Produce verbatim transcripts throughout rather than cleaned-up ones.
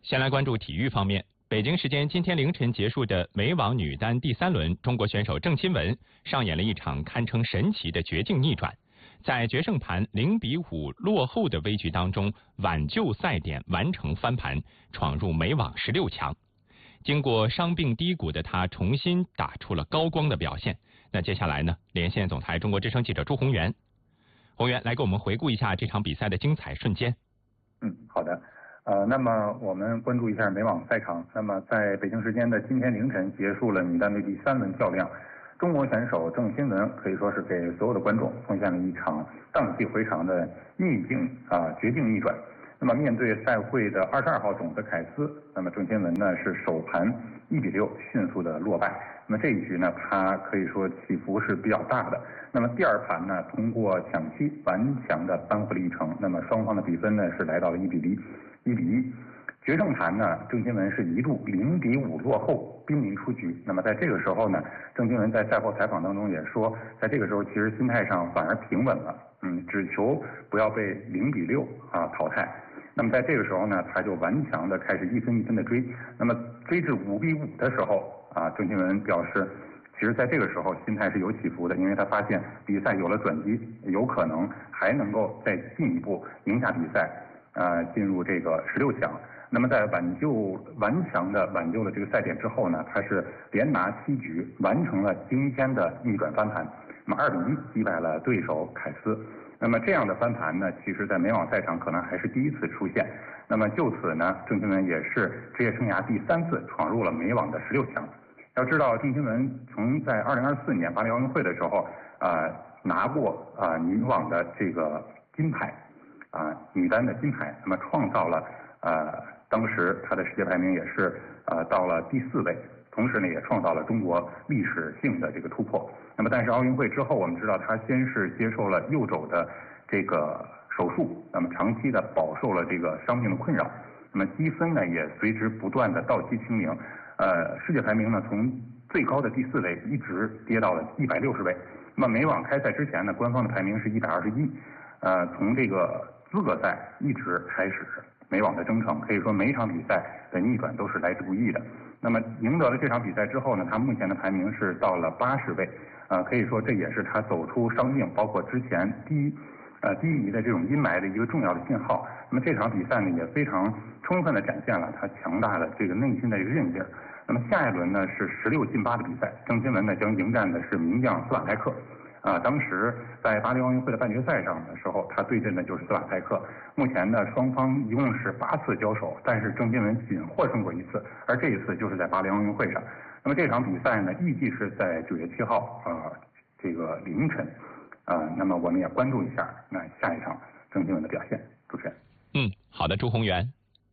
先来关注体育方面。北京时间今天凌晨结束的美网女单第三轮，中国选手郑钦文上演了一场堪称神奇的绝境逆转，在决胜盘零比五落后的危局当中挽救赛点，完成翻盘，闯入美网十六强。经过伤病低谷的她重新打出了高光的表现。那接下来呢，连线总台中国之声记者朱宏元。宏元来给我们回顾一下这场比赛的精彩瞬间。 嗯，好的。呃，那么我们关注一下美网赛场。那么在北京时间的今天凌晨结束了女单队第三轮较量，中国选手郑钦文可以说是给所有的观众奉献了一场荡气回肠的逆境啊绝境逆转。那么面对赛会的二十二号种子凯斯，那么郑钦文呢是首盘一比六迅速的落败。那么这一局呢，他可以说起伏是比较大的。那么第二盘呢，通过抢七顽强的扳回了一城。那么双方的比分呢是来到了一比零。一比一，决胜盘呢，郑钦文是一度零比五落后，濒临出局。那么在这个时候呢，郑钦文在赛后采访当中也说，在这个时候其实心态上反而平稳了，嗯，只求不要被零比六啊淘汰。那么在这个时候呢，他就顽强的开始一分一分的追。那么追至五比五的时候啊，郑钦文表示，其实在这个时候心态是有起伏的，因为他发现比赛有了转机，有可能还能够再进一步赢下比赛。呃，进入这个十六强。那么在挽救顽强的挽救了这个赛点之后呢，他是连拿七局，完成了惊天的逆转翻盘。那么二比一击败了对手凯斯。那么这样的翻盘呢，其实在美网赛场可能还是第一次出现。那么就此呢，郑钦文也是职业生涯第三次闯入了美网的十六强。要知道，郑钦文曾在二零二四年巴黎奥运会的时候，呃，拿过啊、呃、女网的这个金牌。啊，女单的金牌，那么创造了呃，当时她的世界排名也是呃到了第四位，同时呢也创造了中国历史性的这个突破。那么但是奥运会之后，我们知道她先是接受了右肘的这个手术，那么长期的饱受了这个伤病的困扰，那么积分呢也随之不断的倒计清零，呃，世界排名呢从最高的第四位一直跌到了一百六十位。那么美网开赛之前呢，官方的排名是一百二十一，呃，从这个资格赛一直开始美网的征程，可以说每一场比赛的逆转都是来之不易的。那么赢得了这场比赛之后呢，他目前的排名是到了八十位，呃，可以说这也是他走出伤病，包括之前低呃低迷的这种阴霾的一个重要的信号。那么这场比赛呢，也非常充分的展现了他强大的这个内心的一个韧劲儿。那么下一轮呢是十六进八的比赛，郑钦文呢将迎战的是名将斯瓦泰克。啊，当时在巴黎奥运会的半决赛上的时候，他对阵的就是斯瓦泰克。目前呢，双方一共是八次交手，但是郑钦文仅获胜过一次，而这一次就是在巴黎奥运会上。那么这场比赛呢，预计是在九月七号啊、呃、这个凌晨啊、呃，那么我们也关注一下那下一场郑钦文的表现。主持人， 嗯，好的，朱宏元。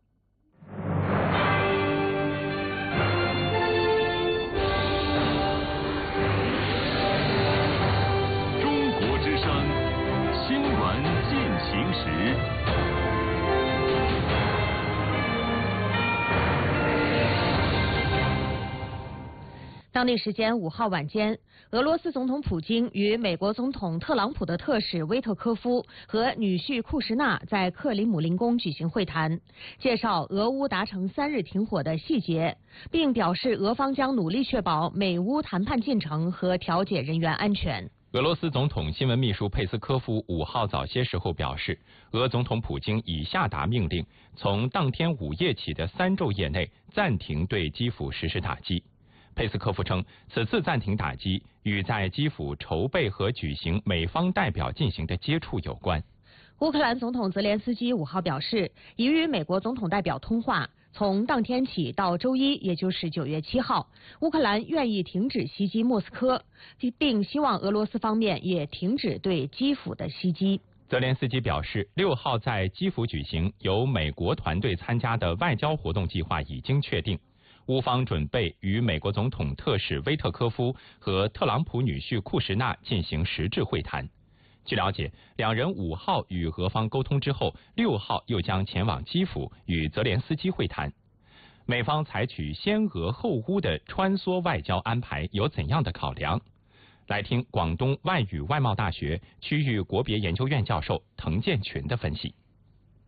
行时， 当地时间五号晚间，俄罗斯总统普京与美国总统特朗普的特使威特科夫和女婿库什纳在克里姆林宫举行会谈，介绍俄乌达成三日停火的细节，并表示俄方将努力确保美乌谈判进程和调解人员安全。 俄罗斯总统新闻秘书佩斯科夫五号早些时候表示，俄总统普京已下达命令，从当天午夜起的三昼夜内暂停对基辅实施打击。佩斯科夫称，此次暂停打击与在基辅筹备和举行美方代表进行的接触有关。 乌克兰总统泽连斯基五号表示，已与美国总统代表通话，从当天起到周一，也就是九月七号，乌克兰愿意停止袭击莫斯科，并希望俄罗斯方面也停止对基辅的袭击。 泽连斯基表示，六号在基辅举行由美国团队参加的外交活动计划已经确定，乌方准备与美国总统特使威特科夫和特朗普女婿库什纳进行实质会谈。据了解，两人五号与俄方沟通之后，六号又将前往基辅与泽连斯基会谈。美方采取先俄后乌的穿梭外交安排有怎样的考量？来听广东外语外贸大学区域国别研究院教授滕建群的分析。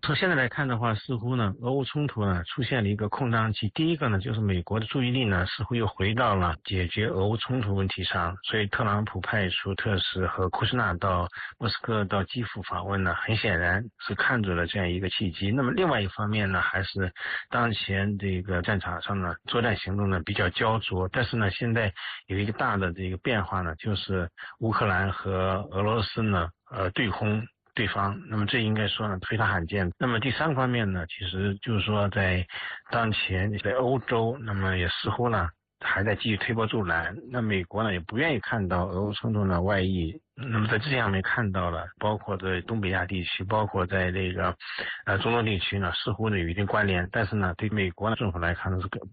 从现在来看的话，似乎呢，俄乌冲突呢出现了一个空档期。第一个呢，就是美国的注意力呢似乎又回到了解决俄乌冲突问题上，所以特朗普派出特使和库什纳到莫斯科到基辅访问呢，很显然是看准了这样一个契机。那么另外一方面呢，还是当前这个战场上呢，作战行动呢比较焦灼，但是呢，现在有一个大的这个变化呢，就是乌克兰和俄罗斯呢，呃，对轰对方，那么这应该说呢非常罕见。那么第三方面呢，其实就是说在当前在欧洲，那么也似乎呢还在继续推波助澜。那美国呢也不愿意看到俄乌冲突呢外溢。那么在这上面看到了，包括在东北亚地区，包括在这个呃中东地区呢，似乎呢有一定关联，但是呢对美国呢政府来看呢是